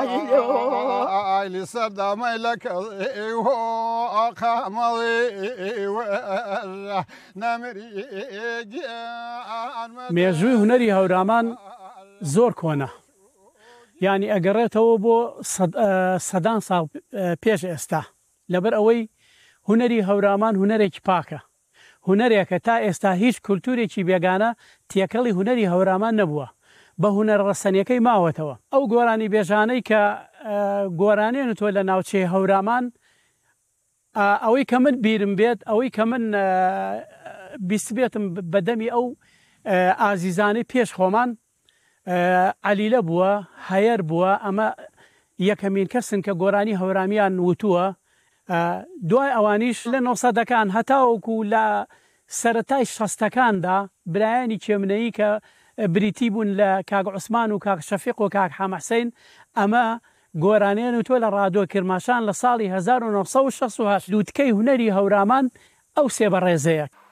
لصدامي لك مێژووی هونەری هەورامان زۆر کۆنا، یعنی ئەگەڕێتەوە بۆ سەدان ساڵ پێش ئێستا، لەبەر ئەوەی هونەری هەورامان هونەرێکی پاکە، هونەرێکە تا ئێستا هیچ کولتورێکی بێگانە تێکەڵی هونەری هەورامان نەبووە، بە هونەر ڕەسەنیەکەی ماوەتەوە. ئەو گۆرانی بێژانەی کە گۆرانێنتۆ لە ناوچەی هەورامان، ئەوەی کە من بیرم بێت، ئەوەی کە من بیست بێتم بەدەمی ئەو ئازیزانەی پێش خۆمان، عەلیلە بووە، هەیەر بووە، ئەمە یەکەمین کەسن کە گۆرانی هەورامیان وتووە. دوای ئەوانیش لە 900ەکان هەتاوەکو لە سەرەتای 60ەکاندا برایانی کێمنەیی کە بریتی بوون لە کاک عوسمان و کاک شەفیق و کاک حەمەحسەین، ئەمە گۆرانێن و تۆ لە ڕادۆ کرماشان لە ساڵی 1968 دووتکەی هونەری هەورامان ئەو سێ بەڕێزەیە.